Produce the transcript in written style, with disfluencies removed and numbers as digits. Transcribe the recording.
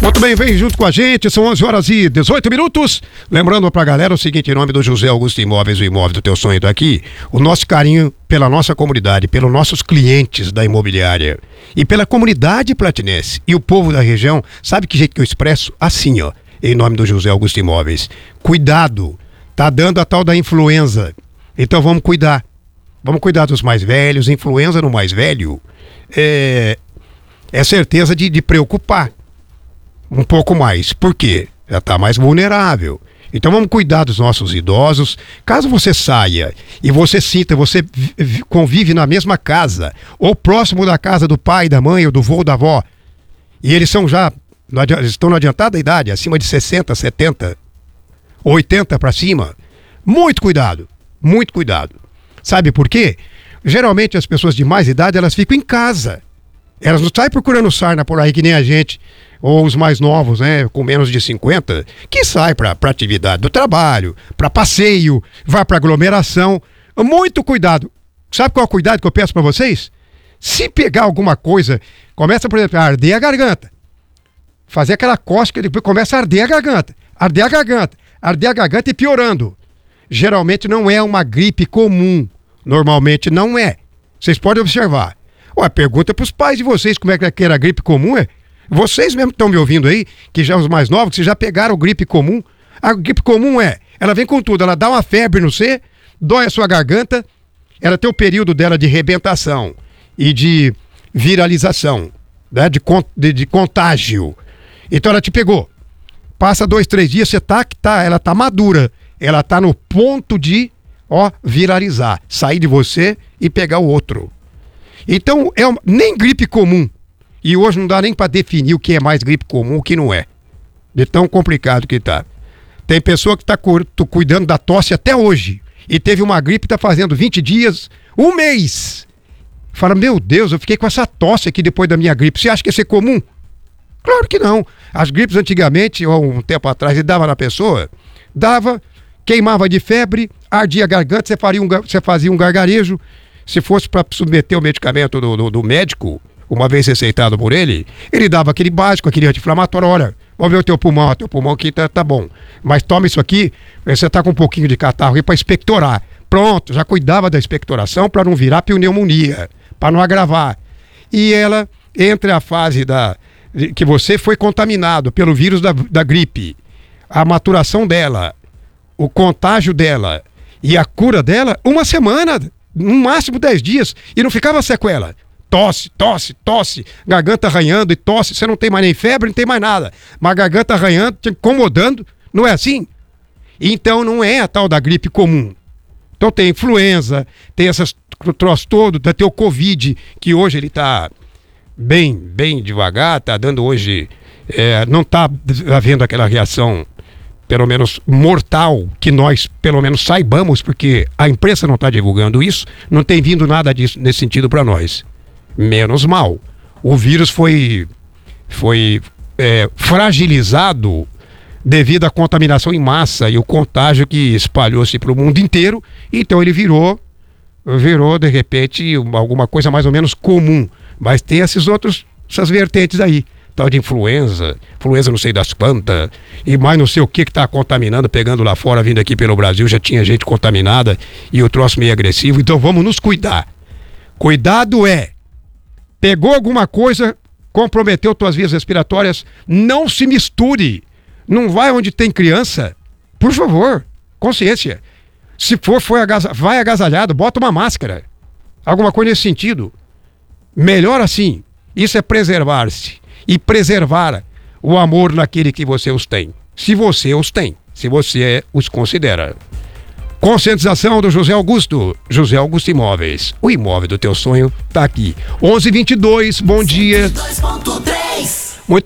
Muito bem, vem junto com a gente, são 11h18. Lembrando pra galera o seguinte, em nome do José Augusto Imóveis, o imóvel do teu sonho tá aqui, o nosso carinho pela nossa comunidade, pelos nossos clientes da imobiliária e pela comunidade platinense e o povo da região. Sabe que jeito que eu expresso? Assim, ó, em nome do José Augusto Imóveis. Cuidado, tá dando a tal da influenza, então vamos cuidar dos mais velhos. Influenza no mais velho é certeza de preocupar um pouco mais. Por quê? Já está mais vulnerável. Então vamos cuidar dos nossos idosos. Caso você saia e você sinta, você convive na mesma casa ou próximo da casa do pai, da mãe ou do vô ou da avó, e eles estão na adiantada idade, acima de 60, 70, 80 para cima, muito cuidado. Sabe por quê? Geralmente as pessoas de mais idade, elas ficam em casa. Elas não saem procurando sarna por aí que nem a gente, ou os mais novos, né, com menos de 50, que sai para atividade do trabalho, para passeio, vai para aglomeração. Muito cuidado. Sabe qual é o cuidado que eu peço para vocês? Se pegar alguma coisa, começa, por exemplo, a arder a garganta. Fazer aquela cócega e depois começa a arder a garganta. Arder a garganta e piorando. Geralmente não é uma gripe comum. Normalmente não é. Vocês podem observar. Ué, pergunta para os pais de vocês como é que era a gripe comum, é? Vocês mesmo que estão me ouvindo aí, que já os mais novos, que já pegaram gripe comum. A gripe comum ela vem com tudo, ela dá uma febre no você, dói a sua garganta, ela tem o período dela de rebentação e de viralização, né, de contágio. Então ela te pegou. Passa 2, 3 dias, ela tá madura, ela tá no ponto de, viralizar, sair de você e pegar o outro. Então, nem gripe comum. E hoje não dá nem para definir o que é mais gripe comum, o que não é. De tão complicado que tá. Tem pessoa que tá cuidando da tosse até hoje. E teve uma gripe, tá fazendo 20 dias, 1 mês. Fala, meu Deus, eu fiquei com essa tosse aqui depois da minha gripe. Você acha que isso é comum? Claro que não. As gripes antigamente, ou um tempo atrás, e dava na pessoa, queimava de febre, ardia a garganta, você fazia um gargarejo. Se fosse para submeter o medicamento do médico, uma vez receitado por ele dava aquele básico, aquele anti-inflamatório. Olha, vamos ver o teu pulmão aqui tá bom, mas toma isso aqui, você tá com um pouquinho de catarro aí para expectorar. Pronto, já cuidava da expectoração para não virar pneumonia, para não agravar. E ela, entre a fase que você foi contaminado pelo vírus da gripe, a maturação dela, o contágio dela e a cura dela, 1 semana, no máximo 10 dias, e não ficava sequela. Tosse, garganta arranhando e tosse, você não tem mais nem febre, não tem mais nada, mas garganta arranhando, te incomodando, não é assim? Então não é a tal da gripe comum. Então tem influenza, tem essas troços todo, tem o Covid, que hoje ele tá bem devagar, tá dando hoje, não tá havendo aquela reação pelo menos mortal, que nós pelo menos saibamos, porque a imprensa não está divulgando isso, não tem vindo nada disso nesse sentido para nós. Menos mal. O vírus foi fragilizado devido à contaminação em massa e o contágio que espalhou-se para o mundo inteiro, então ele virou de repente alguma coisa mais ou menos comum, mas tem essas vertentes aí. Tal de influenza não sei das quantas, e mais não sei o que está contaminando, pegando lá fora, vindo aqui pelo Brasil, já tinha gente contaminada e o troço meio agressivo, então vamos nos cuidar. Cuidado pegou alguma coisa, comprometeu tuas vias respiratórias, não se misture, não vai onde tem criança, por favor, consciência. Se vai agasalhado, bota uma máscara, alguma coisa nesse sentido. Melhor assim, isso é preservar-se. E preservar o amor naquele que você os tem. Se você os considera. Conscientização do José Augusto Imóveis. O imóvel do teu sonho tá aqui. 11h22, bom dia. 22.3